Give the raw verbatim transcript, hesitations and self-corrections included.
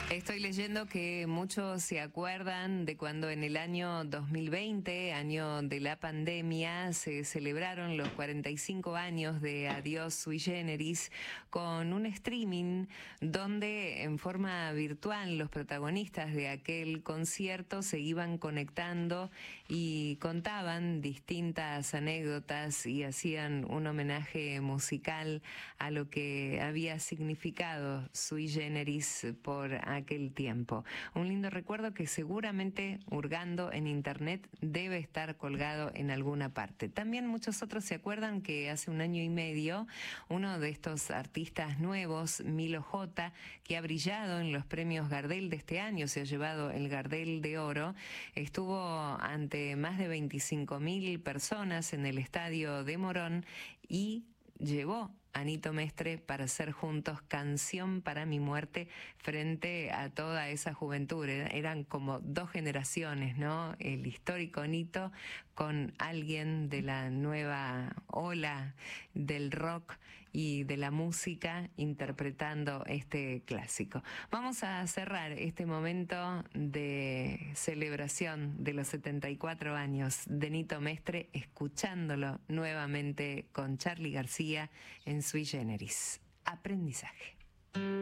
Estoy leyendo que muchos se acuerdan de cuando en el año dos mil veinte, año de la pandemia, se celebraron los cuarenta y cinco años de Adiós Sui Generis con un streaming donde en forma virtual los protagonistas de aquel concierto se iban conectando y contaban distintas anécdotas y hacían un homenaje musical a lo que había significado Sui Generis por aquel tiempo. Un lindo recuerdo que seguramente, hurgando en internet, debe estar colgado en alguna parte. También muchos otros se acuerdan que hace un año y medio uno de estos artistas nuevos, Milo J, que ha brillado en los premios Gardel de este año, se ha llevado el Gardel de Oro, estuvo ante más de veinticinco mil personas en el estadio de Morón y llevó a Nito Mestre para hacer juntos Canción para mi muerte frente a toda esa juventud. Eran como dos generaciones, ¿no? El histórico Nito con alguien de la nueva ola del rock y de la música interpretando este clásico. Vamos a cerrar este momento de celebración de los setenta y cuatro años de Nito Mestre escuchándolo nuevamente con Charly García en Sui Generis. Aprendizaje.